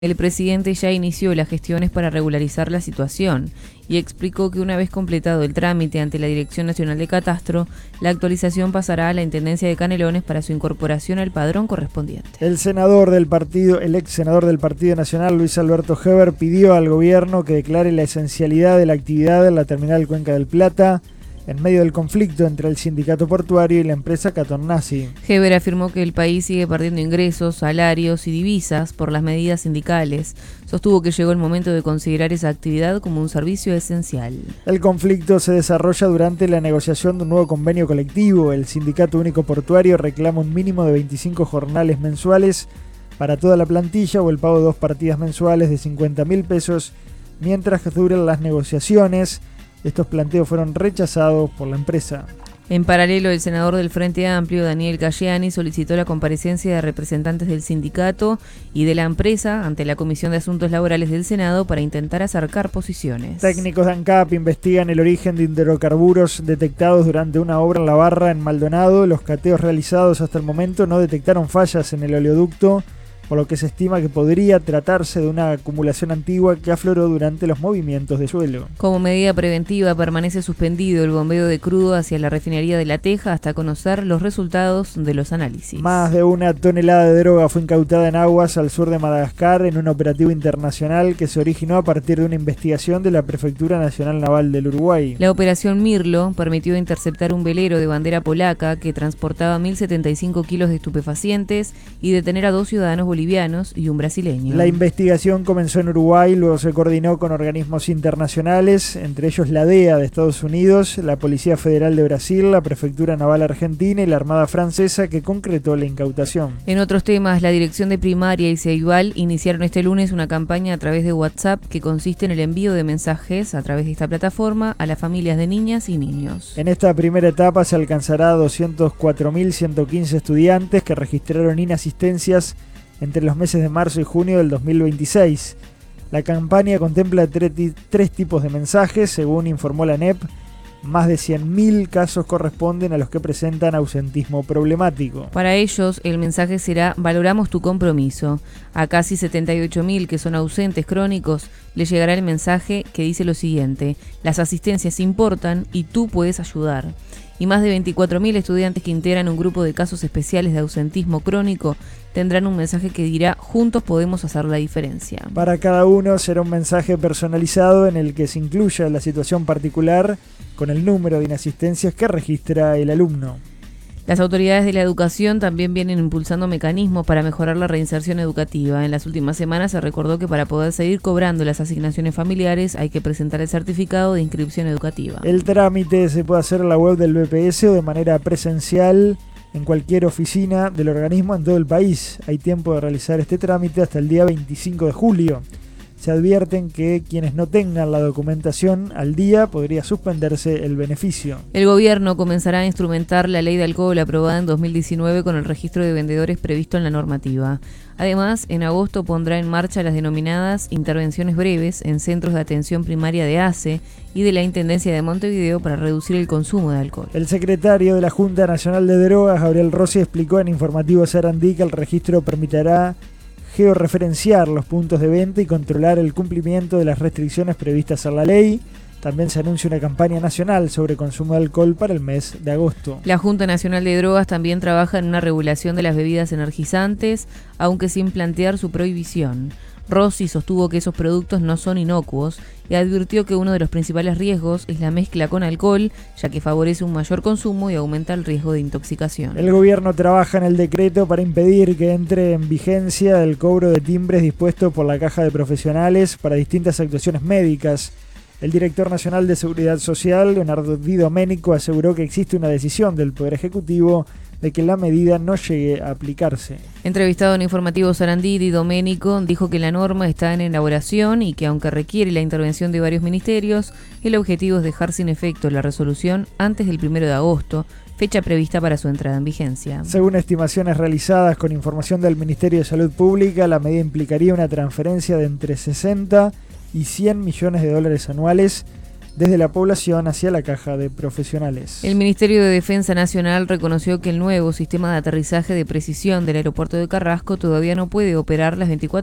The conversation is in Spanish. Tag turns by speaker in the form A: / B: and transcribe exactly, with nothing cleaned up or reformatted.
A: El presidente ya inició las gestiones para regularizar la situación y explicó que una vez completado el trámite ante la Dirección Nacional de Catastro, la actualización pasará a la Intendencia de Canelones para su incorporación al padrón correspondiente.
B: El senador del partido, el ex senador del Partido Nacional, Luis Alberto Heber, pidió al gobierno que declare la esencialidad de la actividad en la terminal Cuenca del Plata en medio del conflicto entre el sindicato portuario y la empresa Catornasi.
A: Heber afirmó que el país sigue perdiendo ingresos, salarios y divisas por las medidas sindicales. Sostuvo que llegó el momento de considerar esa actividad como un servicio esencial.
B: El conflicto se desarrolla durante la negociación de un nuevo convenio colectivo. El Sindicato Único Portuario reclama un mínimo de veinticinco jornales mensuales para toda la plantilla o el pago de dos partidas mensuales de cincuenta mil pesos mientras que duren las negociaciones. Estos planteos fueron rechazados por la empresa.
A: En paralelo, el senador del Frente Amplio, Daniel Cayani, solicitó la comparecencia de representantes del sindicato y de la empresa ante la Comisión de Asuntos Laborales del Senado para intentar acercar posiciones.
B: Técnicos de ANCAP investigan el origen de hidrocarburos detectados durante una obra en La Barra, en Maldonado. Los cateos realizados hasta el momento no detectaron fallas en el oleoducto, por lo que se estima que podría tratarse de una acumulación antigua que afloró durante los movimientos de suelo.
A: Como medida preventiva, permanece suspendido el bombeo de crudo hacia la refinería de La Teja hasta conocer los resultados de los análisis.
B: Más de una tonelada de droga fue incautada en aguas al sur de Madagascar en un operativo internacional que se originó a partir de una investigación de la Prefectura Nacional Naval del Uruguay.
A: La operación Mirlo permitió interceptar un velero de bandera polaca que transportaba mil setenta y cinco kilos de estupefacientes y detener a dos ciudadanos bolivianos y un brasileño.
B: La investigación comenzó en Uruguay, luego se coordinó con organismos internacionales, entre ellos la D E A de Estados Unidos, la Policía Federal de Brasil, la Prefectura Naval Argentina y la Armada Francesa, que concretó la incautación.
A: En otros temas, la Dirección de Primaria y Ceibal iniciaron este lunes una campaña a través de WhatsApp que consiste en el envío de mensajes a través de esta plataforma a las familias de niñas y niños.
B: En esta primera etapa se alcanzará a doscientos cuatro mil ciento quince estudiantes que registraron inasistencias entre los meses de marzo y junio del dos mil veintiséis. La campaña contempla tres, tres tipos de mensajes, según informó la A N E P. Más de cien mil casos corresponden a los que presentan ausentismo problemático.
A: Para ellos, el mensaje será: valoramos tu compromiso. A casi setenta y ocho mil que son ausentes crónicos, les llegará el mensaje que dice lo siguiente: las asistencias importan y tú puedes ayudar. Y más de veinticuatro mil estudiantes que integran un grupo de casos especiales de ausentismo crónico tendrán un mensaje que dirá: juntos podemos hacer la diferencia.
B: Para cada uno será un mensaje personalizado en el que se incluya la situación particular con el número de inasistencias que registra el alumno.
A: Las autoridades de la educación también vienen impulsando mecanismos para mejorar la reinserción educativa. En las últimas semanas se recordó que para poder seguir cobrando las asignaciones familiares hay que presentar el certificado de inscripción educativa.
B: El trámite se puede hacer en la web del B P S o de manera presencial en cualquier oficina del organismo en todo el país. Hay tiempo de realizar este trámite hasta el día veinticinco de julio. Se advierten que quienes no tengan la documentación al día podría suspenderse el beneficio.
A: El gobierno comenzará a instrumentar la ley de alcohol aprobada en dos mil diecinueve con el registro de vendedores previsto en la normativa. Además, en agosto pondrá en marcha las denominadas intervenciones breves en centros de atención primaria de A C E y de la Intendencia de Montevideo para reducir el consumo de alcohol.
B: El secretario de la Junta Nacional de Drogas, Gabriel Rossi, explicó en Informativo Sarandí que el registro permitirá georreferenciar los puntos de venta y controlar el cumplimiento de las restricciones previstas en la ley. También se anuncia una campaña nacional sobre consumo de alcohol para el mes de agosto.
A: La Junta Nacional de Drogas también trabaja en una regulación de las bebidas energizantes, aunque sin plantear su prohibición. Rossi sostuvo que esos productos no son inocuos y advirtió que uno de los principales riesgos es la mezcla con alcohol, ya que favorece un mayor consumo y aumenta el riesgo de intoxicación.
B: El gobierno trabaja en el decreto para impedir que entre en vigencia el cobro de timbres dispuesto por la Caja de Profesionales para distintas actuaciones médicas. El director nacional de Seguridad Social, Leonardo Di Domenico, aseguró que existe una decisión del Poder Ejecutivo de que la medida no llegue a aplicarse.
A: Entrevistado en Informativo Sarandí, Di Domenico dijo que la norma está en elaboración y que aunque requiere la intervención de varios ministerios, el objetivo es dejar sin efecto la resolución antes del primero de agosto, fecha prevista para su entrada en vigencia.
B: Según estimaciones realizadas con información del Ministerio de Salud Pública, la medida implicaría una transferencia de entre sesenta y cien millones de dólares anuales desde la población hacia la Caja de Profesionales.
A: El Ministerio de Defensa Nacional reconoció que el nuevo sistema de aterrizaje de precisión del aeropuerto de Carrasco todavía no puede operar las veinticuatro